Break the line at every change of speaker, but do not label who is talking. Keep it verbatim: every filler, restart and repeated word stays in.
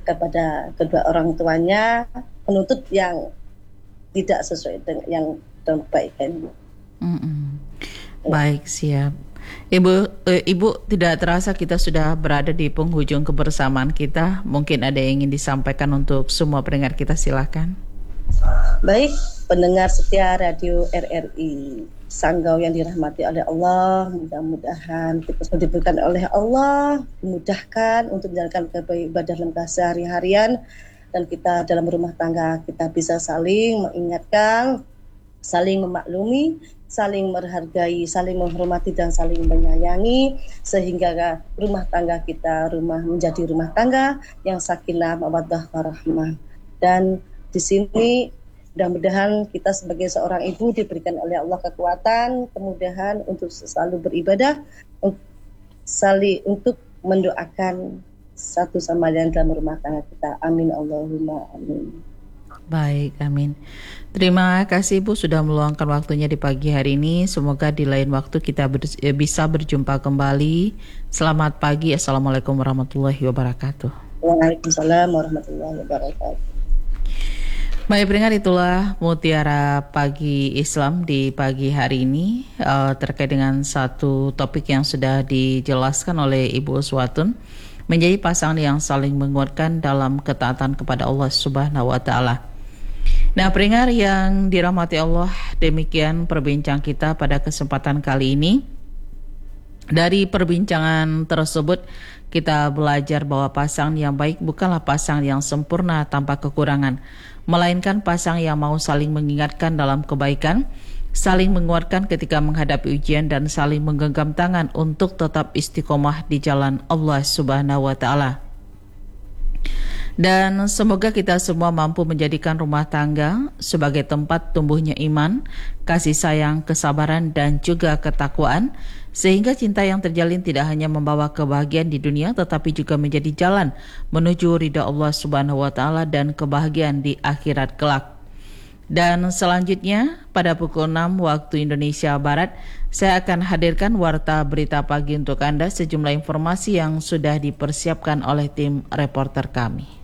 kepada kedua orang tuanya, menuntut yang tidak sesuai dengan yang terbaik.
Mm-mm. Baik, siap. Ibu, eh, Ibu, tidak terasa kita sudah berada di penghujung kebersamaan kita. Mungkin ada yang ingin disampaikan untuk semua pendengar kita, silakan.
Baik, pendengar setia Radio R R I Sanggau yang dirahmati oleh Allah, mudah-mudahan kita diberikan oleh Allah, dimudahkan untuk menjalankan ibadah lembaga sehari-harian, dan kita dalam rumah tangga kita bisa saling mengingatkan, saling memaklumi, saling menghargai, saling menghormati dan saling menyayangi, sehingga rumah tangga kita rumah menjadi rumah tangga yang sakinah, mawaddah, warahmah. Dan di sini mudah-mudahan kita sebagai seorang ibu diberikan oleh Allah kekuatan, kemudahan untuk selalu beribadah, saling untuk mendoakan satu sama lain dalam rumah tangga kita. Amin Allahumma amin.
Baik, amin. Terima kasih Ibu sudah meluangkan waktunya di pagi hari ini. Semoga di lain waktu kita ber, bisa berjumpa kembali. Selamat pagi. Assalamualaikum warahmatullahi wabarakatuh.
Waalaikumsalam warahmatullahi wabarakatuh.
Baik pendengar, itulah Mutiara Pagi Islam di pagi hari ini uh, terkait dengan satu topik yang sudah dijelaskan oleh Ibu Uswatun, menjadi pasangan yang saling menguatkan dalam ketaatan kepada Allah Subhanahu wa taala. Nah, pendengar yang dirahmati Allah, demikian perbincangan kita pada kesempatan kali ini. Dari perbincangan tersebut kita belajar bahwa pasangan yang baik bukanlah pasangan yang sempurna tanpa kekurangan, melainkan pasangan yang mau saling mengingatkan dalam kebaikan, saling menguatkan ketika menghadapi ujian, dan saling menggenggam tangan untuk tetap istiqomah di jalan Allah Subhanahu wa taala. Dan semoga kita semua mampu menjadikan rumah tangga sebagai tempat tumbuhnya iman, kasih sayang, kesabaran, dan juga ketakwaan, sehingga cinta yang terjalin tidak hanya membawa kebahagiaan di dunia, tetapi juga menjadi jalan menuju ridha Allah Subhanahu wa taala dan kebahagiaan di akhirat kelak. Dan selanjutnya pada pukul enam waktu Indonesia Barat, saya akan hadirkan warta berita pagi untuk Anda, sejumlah informasi yang sudah dipersiapkan oleh tim reporter kami.